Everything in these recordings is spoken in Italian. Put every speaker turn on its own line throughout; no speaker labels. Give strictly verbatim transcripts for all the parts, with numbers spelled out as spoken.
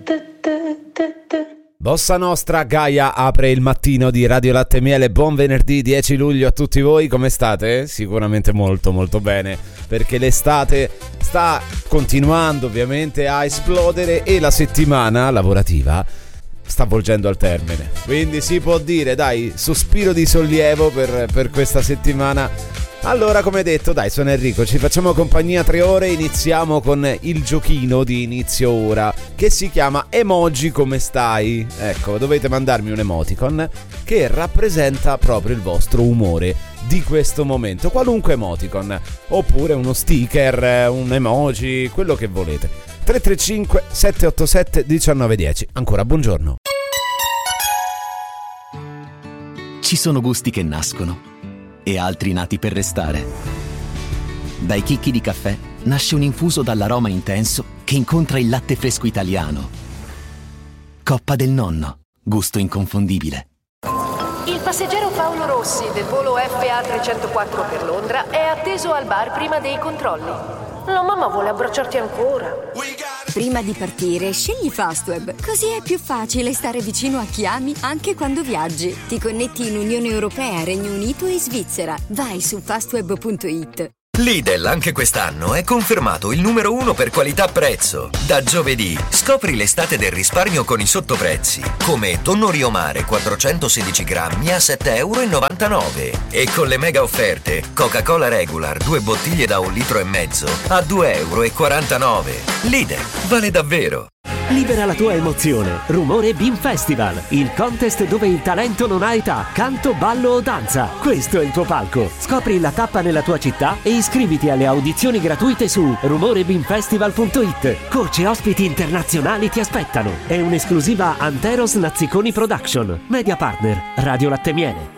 Bossa Nostra, Gaia apre il mattino di Radio Latte e Miele. Buon venerdì dieci luglio a tutti voi, come state? Sicuramente molto molto bene, perché l'estate sta continuando ovviamente a esplodere e la settimana lavorativa sta volgendo al termine, quindi si può dire, dai, sospiro di sollievo per, per questa settimana. Allora, come detto, dai, sono Enrico, ci facciamo compagnia tre ore. Iniziamo con il giochino di inizio ora, che si chiama Emoji come stai. Ecco, dovete mandarmi un emoticon che rappresenta proprio il vostro umore di questo momento, qualunque emoticon, oppure uno sticker, un emoji, quello che volete. Tre tre cinque sette otto sette uno nove uno zero. Ancora buongiorno.
Ci sono gusti che nascono e altri nati per restare. Dai chicchi di caffè nasce un infuso dall'aroma intenso che incontra il latte fresco italiano. Coppa del Nonno, gusto inconfondibile.
Il passeggero Paolo Rossi del volo F A trecentoquattro per Londra è atteso al bar prima dei controlli. La mamma vuole abbracciarti ancora.
Prima di partire, scegli Fastweb, così è più facile stare vicino a chi ami anche quando viaggi. Ti connetti in Unione Europea, Regno Unito e Svizzera. Vai su fastweb punto it.
Lidl anche quest'anno è confermato il numero uno per qualità-prezzo. Da giovedì scopri l'estate del risparmio con i sottoprezzi, come tonno Rio Mare quattrocentosedici grammi a sette virgola novantanove euro e con le mega offerte Coca-Cola Regular due bottiglie da un litro e mezzo a due virgola quarantanove euro. Lidl vale davvero.
Libera la tua emozione. Rumore Beam Festival, il contest dove il talento non ha età, canto, ballo o danza. Questo è il tuo palco. Scopri la tappa nella tua città e iscriviti alle audizioni gratuite su rumore beam festival punto it. Coach e ospiti internazionali ti aspettano. È un'esclusiva Anteros Nazziconi Production. Media partner Radio Latte e Miele.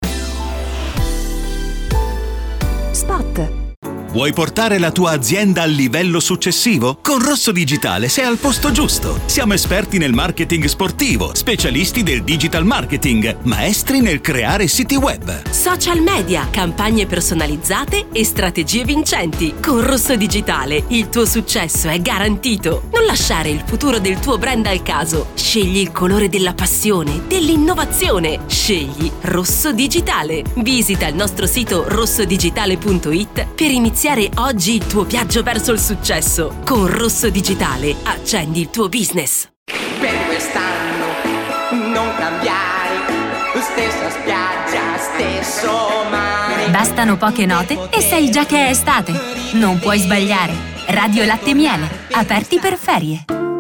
Spot.
Vuoi portare la tua azienda al livello successivo? Con Rosso Digitale sei al posto giusto. Siamo esperti nel marketing sportivo, specialisti del digital marketing, maestri nel creare siti web,
social media, campagne personalizzate e strategie vincenti. Con Rosso Digitale il tuo successo è garantito. Non lasciare il futuro del tuo brand al caso. Scegli il colore della passione, dell'innovazione. Scegli Rosso Digitale. Visita il nostro sito rosso digitale punto it per iniziare oggi il tuo viaggio verso il successo. Con Rosso Digitale accendi il tuo business.
Per quest'anno non cambiare, stessa spiaggia, stesso mare.
Bastano poche note e sai già che è estate. Non puoi sbagliare. Radio Latte e Miele, aperti per ferie.